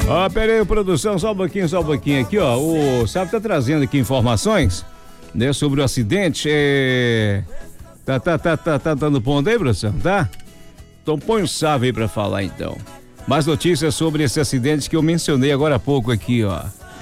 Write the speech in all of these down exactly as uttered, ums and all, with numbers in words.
Ó, oh, pera aí, produção, só um pouquinho, só um pouquinho aqui, ó. O Sábio tá trazendo aqui informações, né, sobre o acidente. É... Tá, tá, tá, tá, tá dando ponto aí, produção, tá? Então põe o Sábio aí pra falar, então. Mais notícias sobre esse acidente que eu mencionei agora há pouco aqui, ó.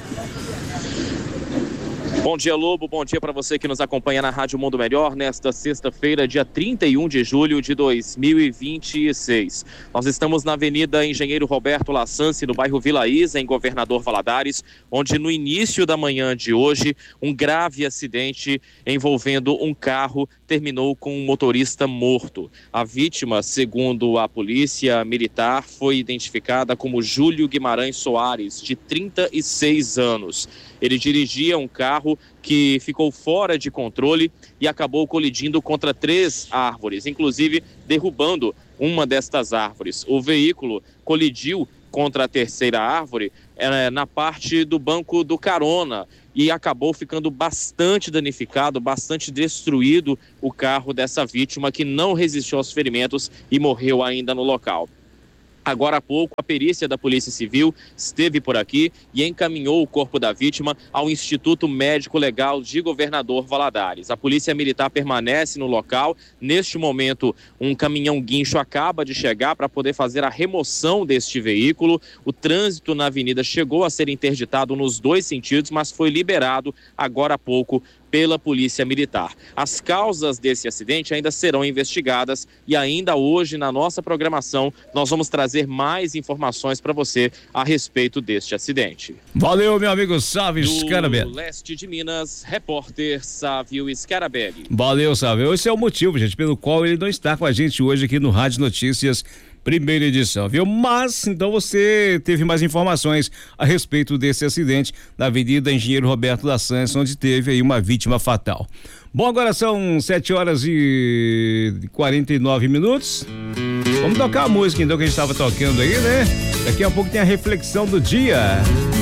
Bom dia, Lobo. Bom dia para você que nos acompanha na Rádio Mundo Melhor nesta sexta-feira, dia trinta e um de julho de dois mil e vinte e seis. Nós estamos na Avenida Engenheiro Roberto Lassance, no bairro Vila Isa, em Governador Valadares, onde no início da manhã de hoje, um grave acidente envolvendo um carro terminou com um motorista morto. A vítima, segundo a polícia militar, foi identificada como Júlio Guimarães Soares, de trinta e seis anos. Ele dirigia um carro que ficou fora de controle e acabou colidindo contra três árvores, inclusive derrubando uma destas árvores. O veículo colidiu contra a terceira árvore é, na parte do banco do carona e acabou ficando bastante danificado, bastante destruído o carro dessa vítima, que não resistiu aos ferimentos e morreu ainda no local. Agora há pouco, a perícia da Polícia Civil esteve por aqui e encaminhou o corpo da vítima ao Instituto Médico Legal de Governador Valadares. A Polícia Militar permanece no local. Neste momento, um caminhão guincho acaba de chegar para poder fazer a remoção deste veículo. O trânsito na avenida chegou a ser interditado nos dois sentidos, mas foi liberado agora há pouco pela Polícia Militar. As causas desse acidente ainda serão investigadas e ainda hoje na nossa programação nós vamos trazer mais informações para você a respeito deste acidente. Valeu, meu amigo Sávio Scarabelli. Do leste de Minas, repórter Sávio Scarabelli. Valeu, Sávio. Esse é o motivo, gente, pelo qual ele não está com a gente hoje aqui no Rádio Notícias primeira edição, viu? Mas, então você teve mais informações a respeito desse acidente na Avenida Engenheiro Roberto Lassance, onde teve aí uma vítima fatal. Bom, agora são sete horas e quarenta e nove minutos. Vamos tocar a música então que a gente estava tocando aí, né? Daqui a pouco tem a reflexão do dia.